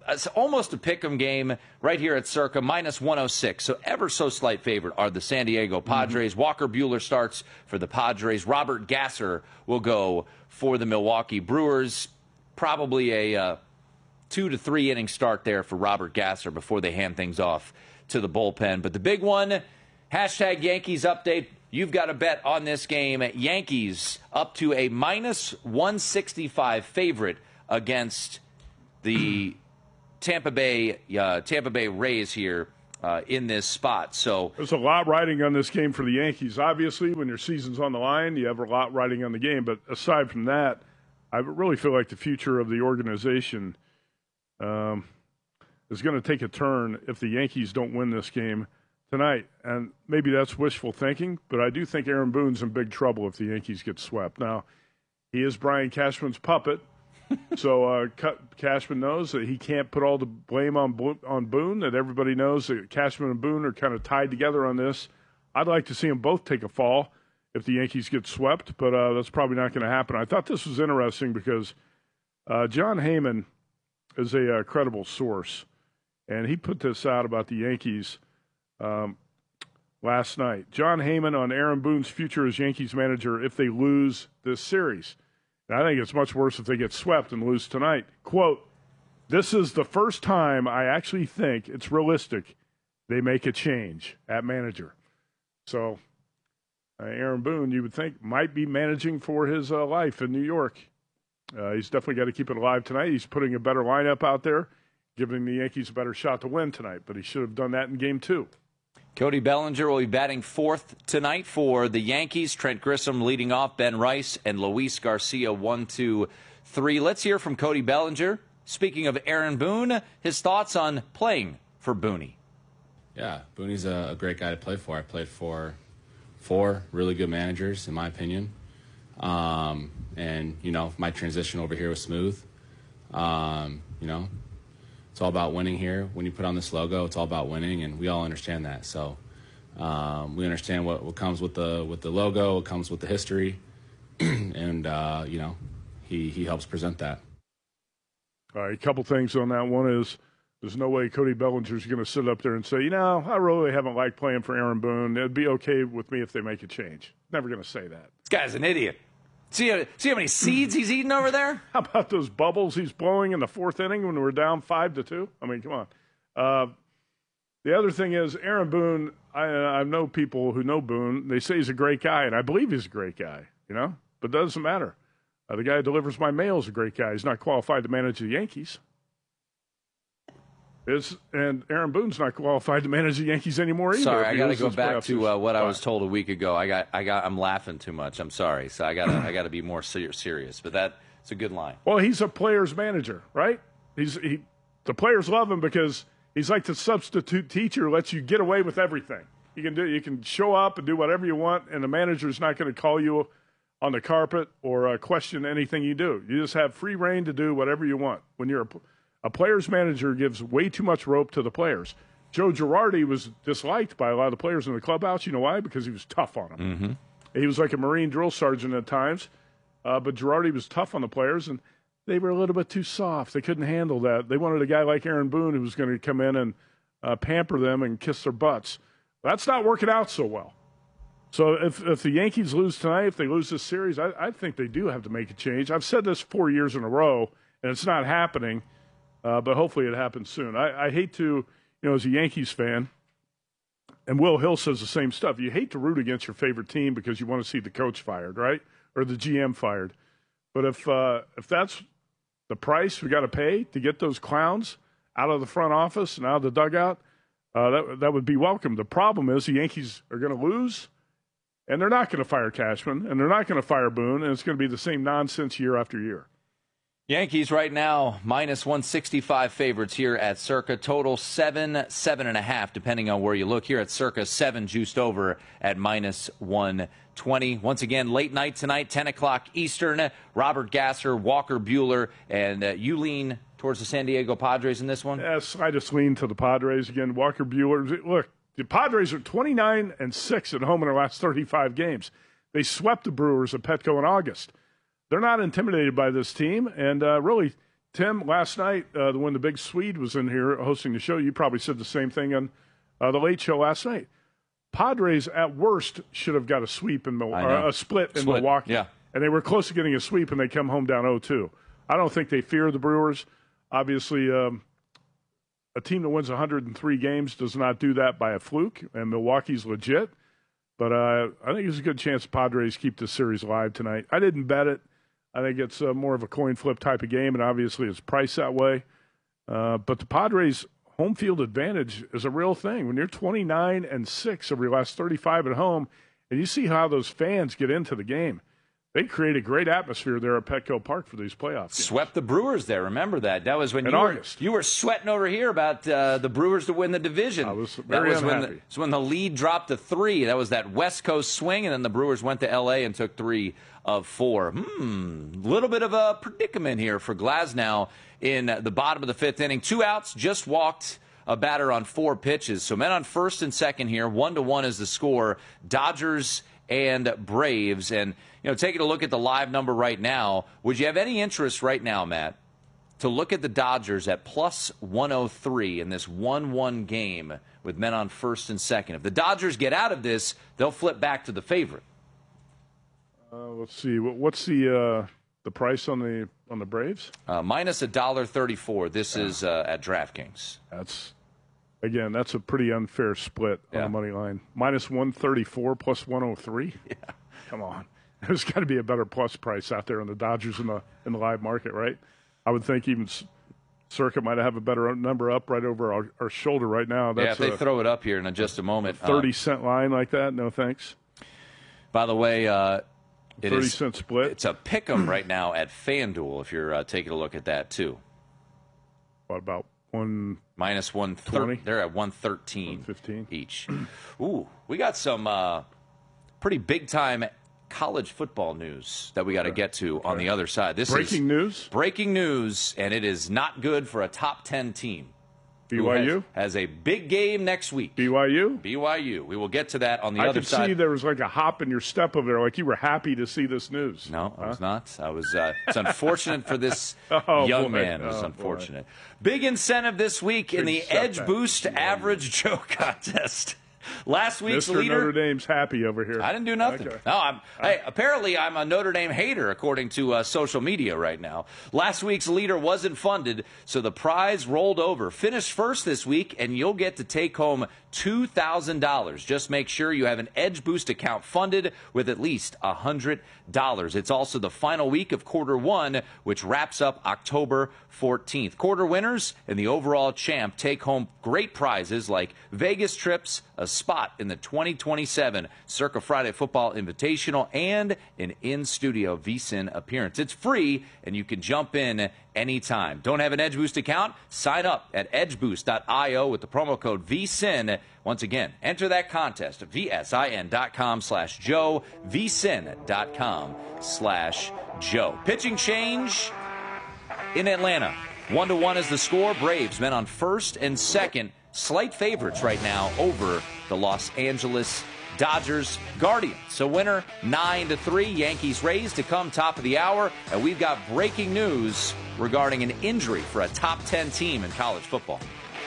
it's almost a pick'em game right here at Circa, minus one oh six. So ever so slight favorite are the San Diego Padres. Mm-hmm. Walker Buehler starts for the Padres. Robert Gasser will go for the Milwaukee Brewers. Probably a uh, two to three inning start there for Robert Gasser before they hand things off to the bullpen. But the big one, hashtag Yankees update. You've got a bet on this game. Yankees up to a minus one sixty-five favorite against the Tampa Bay uh, Tampa Bay Rays here uh, in this spot. So there's a lot riding on this game for the Yankees. Obviously, when your season's on the line, you have a lot riding on the game. But aside from that, I really feel like the future of the organization um, is going to take a turn if the Yankees don't win this game tonight. And maybe that's wishful thinking, but I do think Aaron Boone's in big trouble if the Yankees get swept. Now, he is Brian Cashman's puppet. So uh, Cashman knows that he can't put all the blame on Bo- on Boone, that everybody knows that Cashman and Boone are kind of tied together on this. I'd like to see them both take a fall if the Yankees get swept, but uh, that's probably not going to happen. I thought this was interesting because uh, John Heyman is a uh, credible source, and he put this out about the Yankees um, last night. John Heyman on Aaron Boone's future as Yankees manager if they lose this series. I think it's much worse if they get swept and lose tonight. Quote, "This is the first time I actually think it's realistic they make a change at manager." So uh, Aaron Boone, you would think, might be managing for his uh, life in New York. Uh, he's definitely got to keep it alive tonight. He's putting a better lineup out there, giving the Yankees a better shot to win tonight, but he should have done that in game two. Cody Bellinger will be batting fourth tonight for the Yankees. Trent Grissom leading off, Ben Rice and Luis Garcia one, two, three. Let's hear from Cody Bellinger. Speaking of Aaron Boone, his thoughts on playing for Booney. Yeah, Booney's a, a great guy to play for. I played for four really good managers, in my opinion. Um, and, you know, my transition over here was smooth. Um, you know, it's all about winning here. When you put on this logo, it's all about winning, and we all understand that. So um, we understand what, what comes with the with the logo, what comes with the history, and uh, you know, he he helps present that. All right, a couple things on that. One is there's no way Cody Bellinger's going to sit up there and say, you know, I really haven't liked playing for Aaron Boone. It'd be okay with me if they make a change. Never going to say that. This guy's an idiot. See, uh, see how many seeds he's eating over there? How about those bubbles he's blowing in the fourth inning when we're down five to two? I mean, come on. Uh, the other thing is Aaron Boone. I, I know people who know Boone. They say he's a great guy, and I believe he's a great guy. You know, but it doesn't matter. Uh, the guy who delivers my mail is a great guy. He's not qualified to manage the Yankees. Is and Aaron Boone's not qualified to manage the Yankees anymore either. Sorry, I got to go back to uh, what I was told a week ago. I got, I got, I'm laughing too much. I'm sorry. So I got, I got to be more ser- serious. But that, it's a good line. Well, he's a player's manager, right? He's he, the players love him because he's like the substitute teacher who lets you get away with everything. You can do, you can show up and do whatever you want, and the manager's not going to call you on the carpet or uh, question anything you do. You just have free reign to do whatever you want when you're a A player's manager gives way too much rope to the players. Joe Girardi was disliked by a lot of the players in the clubhouse. You know why? Because he was tough on them. Mm-hmm. He was like a Marine drill sergeant at times, uh, but Girardi was tough on the players, and they were a little bit too soft. They couldn't handle that. They wanted a guy like Aaron Boone who was going to come in and uh, pamper them and kiss their butts. That's not working out so well. So if, if the Yankees lose tonight, if they lose this series, I, I think they do have to make a change. I've said this four years in a row, and it's not happening. Uh, but hopefully it happens soon. I, I hate to, you know, as a Yankees fan, and Will Hill says the same stuff, you hate to root against your favorite team because you want to see the coach fired, right? Or the G M fired. But if uh, if that's the price we got to pay to get those clowns out of the front office and out of the dugout, uh, that, that would be welcome. The problem is the Yankees are going to lose, and they're not going to fire Cashman, and they're not going to fire Boone, and it's going to be the same nonsense year after year. Yankees right now, minus one sixty-five favorites here at Circa. Total seven, seven and a half, depending on where you look. Here at Circa, seven juiced over at minus one twenty. Once again, late night tonight, ten o'clock Eastern. Robert Gasser, Walker Buehler, and uh, you lean towards the San Diego Padres in this one? Yes, I just lean to the Padres again. Walker Buehler. Look, the Padres are twenty-nine and six at home in their last thirty-five games. They swept the Brewers at Petco in August. They're not intimidated by this team, and uh, really, Tim, last night, uh, when the big Swede was in here hosting the show, you probably said the same thing on uh, the Late Show last night. Padres, at worst, should have got a sweep in Mil- or a split in Split, Milwaukee. yeah. And they were close to getting a sweep, and they come home down oh two. I don't think they fear the Brewers. Obviously, um, a team that wins one hundred three games does not do that by a fluke, and Milwaukee's legit. But uh, I think there's a good chance the Padres keep this series alive tonight. I didn't bet it. I think it's uh, more of a coin flip type of game, and obviously it's priced that way. Uh, but the Padres' home field advantage is a real thing. When you're twenty-nine and six over your last thirty-five at home, and you see how those fans get into the game, they create a great atmosphere there at Petco Park for these playoffs. Swept the Brewers there. Remember that? That was when In you August. were, you were sweating over here about uh, the Brewers to win the division. I was that very was when unhappy. the, it's when the lead dropped to three. That was that West Coast swing, and then the Brewers went to L A and took three of four. Hmm, little bit of a predicament here for Glasnow in the bottom of the fifth inning. Two outs, just walked a batter on four pitches. So men on first and second here. One to one is the score. Dodgers and Braves. And, you know, taking a look at the live number right now, would you have any interest right now, Matt, to look at the Dodgers at plus one oh three in this one one game with men on first and second? If the Dodgers get out of this, they'll flip back to the favorite. Uh, let's see. What- What's the uh, the price on the on the Braves? Uh, minus one dollar thirty-four. This is uh, at DraftKings. That's again, that's a pretty unfair split on Yeah. the money line. Minus one thirty-four plus one oh three. Yeah, come on. There's got to be a better plus price out there on the Dodgers in the in the live market, right? I would think even S- Circuit might have a better number up right over our, our shoulder right now. yeah, That's if they a throw it up here in just a moment. uh, thirty cent line like that. No thanks. By the way, uh, it thirty is cent split. It's a pick 'em right now at FanDuel. If you're uh, taking a look at that too, What about one minus one twenty? thirty? They're at one thirteen, fifteen each. Ooh, we got some uh, pretty big time college football news that we got to get to on the other side. This breaking is news. breaking news, and it is not good for a top ten team. B who Y U has, has a big game next week. B Y U. B Y U. We will get to that on the I other could side. see there was like a hop in your step over there, like you were happy to see this news. No, I Huh? was not. I was. Uh, it's unfortunate for this Oh, young boy. man. It was Oh, unfortunate. Big incentive this week in the Big Edge setback. Boost Average Joe contest. Last week's Mister leader. Notre Dame's happy over here. I didn't do nothing. Okay. No, I'm. Hey, apparently I'm a Notre Dame hater according to uh, social media right now. Last week's leader wasn't funded, so the prize rolled over. Finish first this week, and you'll get to take home two thousand dollars. Just make sure you have an Edge Boost account funded with at least one hundred dollars. It's also the final week of quarter one, which wraps up October fourteenth. Quarter winners and the overall champ take home great prizes like Vegas trips, a spot in the twenty twenty-seven Circa Friday Football Invitational, and an in-studio V S I N appearance. It's free, and you can jump in anytime. Don't have an Edge Boost account? Sign up at edge boost dot io with the promo code V S I N. Once again, enter that contest at V S I N dot com slash Joe, V S I N dot com slash Joe. Pitching change in Atlanta. One to one is the score. Braves men on first and second. Slight favorites right now over the Los Angeles Dodgers Guardians. So winner nine to three. Yankees Rays to come top of the hour. And we've got breaking news regarding an injury for a top ten team in college football.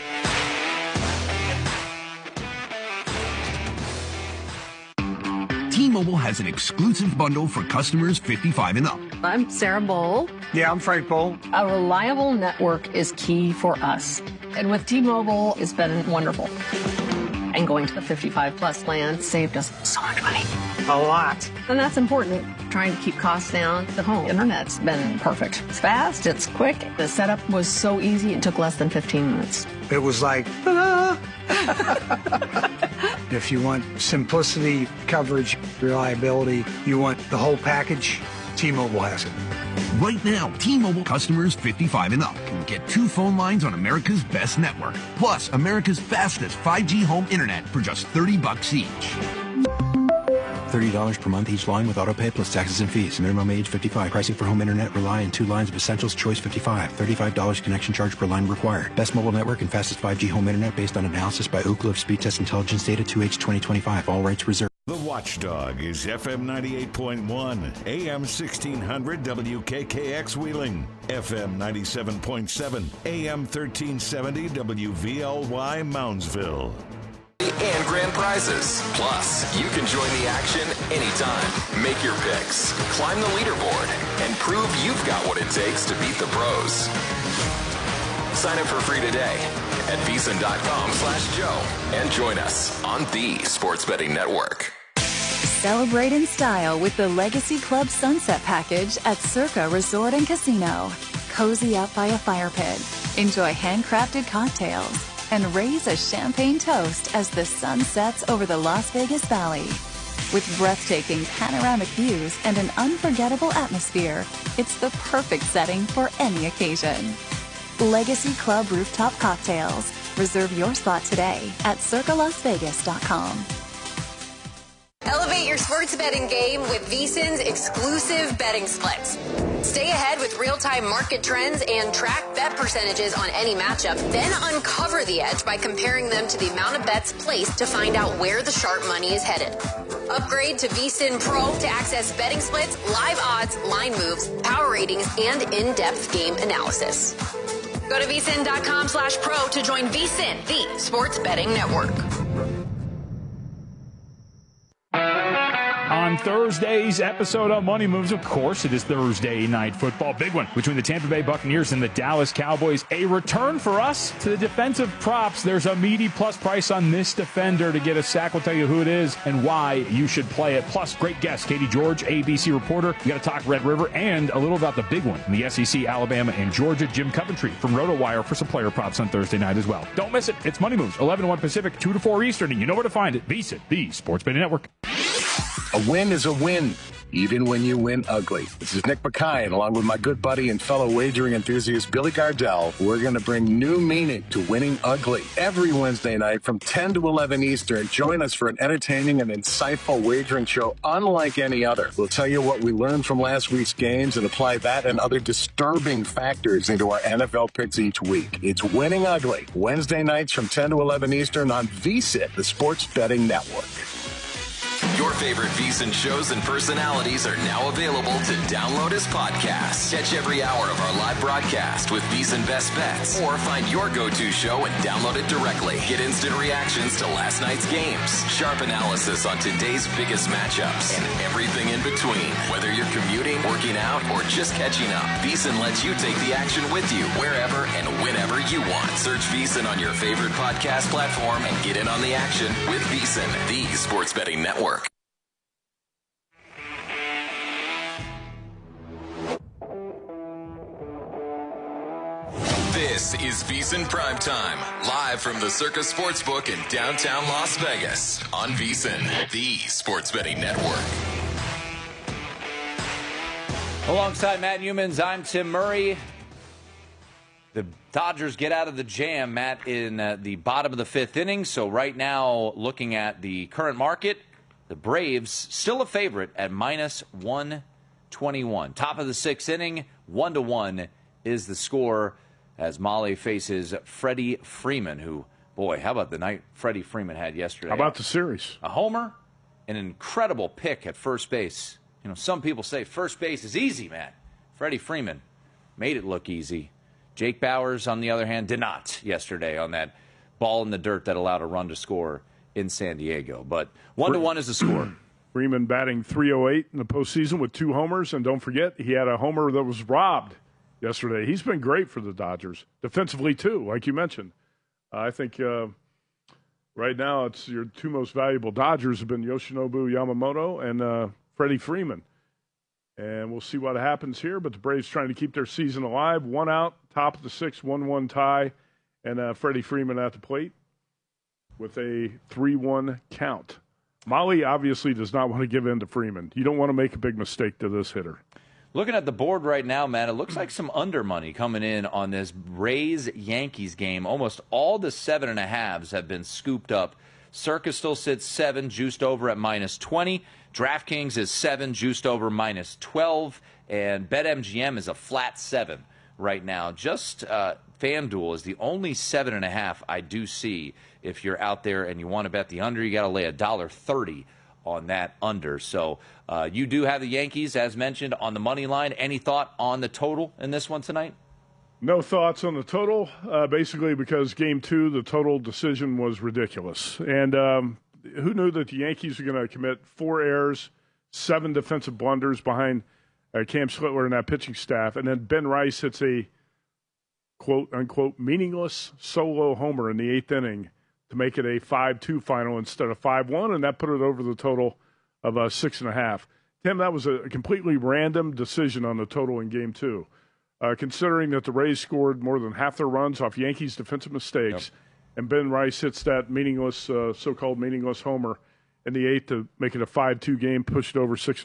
T-Mobile has an exclusive bundle for customers fifty-five and up. I'm Sarah Bowl. Yeah, I'm Frank Bowl. A reliable network is key for us. And with T-Mobile, it's been wonderful. And going to the fifty-five plus plan saved us so much money. A lot. And that's important. Trying to keep costs down. The home internet's been perfect. It's fast, it's quick. The setup was so easy, it took less than fifteen minutes. It was like, ta-da! If you want simplicity, coverage, reliability, you want the whole package, T-Mobile has it. Right now, T-Mobile customers fifty-five and up can get two phone lines on America's best network, plus America's fastest five G home internet for just thirty bucks each. thirty dollars per month each line with autopay plus taxes and fees. Minimum age fifty-five. Pricing for home internet rely on two lines of Essentials Choice fifty-five. thirty-five dollars connection charge per line required. Best mobile network and fastest five G home internet based on analysis by Ookla of Speed Test Intelligence Data two H twenty twenty-five. All rights reserved. The Watchdog is F M ninety-eight point one, A M sixteen hundred W K K X Wheeling, F M ninety-seven point seven, A M thirteen seventy W V L Y Moundsville. And grand prizes. Plus, you can join the action anytime. Make your picks, climb the leaderboard, and prove you've got what it takes to beat the pros. Sign up for free today at VSiN.com slash Joe and join us on the Sports Betting Network. Celebrate in style with the Legacy Club Sunset Package at Circa Resort and Casino. Cozy up by a fire pit. Enjoy handcrafted cocktails and raise a champagne toast as the sun sets over the Las Vegas Valley. With breathtaking panoramic views and an unforgettable atmosphere, it's the perfect setting for any occasion. Legacy Club Rooftop Cocktails. Reserve your spot today at circa las vegas dot com. Elevate your sports betting game with VSiN's exclusive betting splits. Stay ahead with real-time market trends and track bet percentages on any matchup. Then uncover the edge by comparing them to the amount of bets placed to find out where the sharp money is headed. Upgrade to VSiN Pro to access betting splits, live odds, line moves, power ratings, and in-depth game analysis. Go to VSiN.com slash pro to join VSiN, the sports betting network. On Thursday's episode of Money Moves, of course, it is Thursday night football. Big one between the Tampa Bay Buccaneers and the Dallas Cowboys. A return for us to the defensive props. There's a meaty plus price on this defender to get a sack. We'll tell you who it is and why you should play it. Plus, great guest, Katie George, A B C reporter. We got to talk Red River and a little about the big one in the S E C, Alabama and Georgia. Jim Coventry from RotoWire for some player props on Thursday night as well. Don't miss it. It's Money Moves, eleven to one Pacific, two to four Eastern, and you know where to find it. VSiN, the Sports Betting Network. A win is a win, even when you win ugly. This is Nick Mackay, and along with my good buddy and fellow wagering enthusiast Billy Gardell, we're going to bring new meaning to winning ugly. Every Wednesday night from ten to eleven Eastern, join us for an entertaining and insightful wagering show unlike any other. We'll tell you what we learned from last week's games and apply that and other disturbing factors into our N F L picks each week. It's Winning Ugly, Wednesday nights from ten to eleven Eastern on VSiN, the Sports Betting Network. Your favorite VSiN shows and personalities are now available to download as podcasts. Catch every hour of our live broadcast with VSiN Best Bets, or find your go-to show and download it directly. Get instant reactions to last night's games, sharp analysis on today's biggest matchups, and everything in between. Whether you're commuting, working out, or just catching up, VSiN lets you take the action with you wherever and whenever you want. Search VSiN on your favorite podcast platform and get in on the action with VSiN, the Sports Betting Network. This is VSiN Primetime, live from the Circa Sportsbook in downtown Las Vegas on VSiN, the Sports Betting Network. Alongside Matt Youmans, I'm Tim Murray. The Dodgers get out of the jam, Matt, in uh, the bottom of the fifth inning. So right now, looking at the current market, the Braves still a favorite at minus one twenty-one. Top of the sixth inning, one to one is the score as Molly faces Freddie Freeman, who, boy, how about the night Freddie Freeman had yesterday? How about the series? A homer, an incredible pick at first base. You know, some people say first base is easy, man. Freddie Freeman made it look easy. Jake Bauers, on the other hand, did not yesterday on that ball in the dirt that allowed a run to score in San Diego. But one to one is the score. Freeman batting three oh eight in the postseason with two homers, and don't forget, he had a homer that was robbed yesterday. He's been great for the Dodgers, defensively too, like you mentioned. Uh, I think uh, right now it's your two most valuable Dodgers have been Yoshinobu Yamamoto and uh, Freddie Freeman. And we'll see what happens here, but the Braves trying to keep their season alive. One out, top of the sixth, one one tie, and uh, Freddie Freeman at the plate with a three one count. Molly obviously does not want to give in to Freeman. You don't want to make a big mistake to this hitter. Looking at the board right now, Matt, it looks like some under money coming in on this Rays-Yankees game. Almost all the seven and a halves have been scooped up. Circa still sits seven, juiced over at minus twenty. DraftKings is seven, juiced over minus twelve. And BetMGM is a flat seven right now. Just uh, FanDuel is the only seven and a half I do see. If you're out there and you want to bet the under, you got to lay a dollar thirty on that under. So uh, you do have the Yankees, as mentioned, on the money line. Any thought on the total in this one tonight? No thoughts on the total, uh, basically because game two, the total decision was ridiculous. And um, who knew that the Yankees were going to commit four errors, seven defensive blunders behind uh, Cam Schlittler and that pitching staff, and then Ben Rice hits a quote-unquote meaningless solo homer in the eighth inning to make it a five two final instead of five one, and that put it over the total of uh, six and a half. Tim, that was a completely random decision on the total in game two. Uh, considering that the Rays scored more than half their runs off Yankees' defensive mistakes, yep. and Ben Rice hits that meaningless, uh, so-called meaningless homer in the eighth to make it a five two game, push it over six.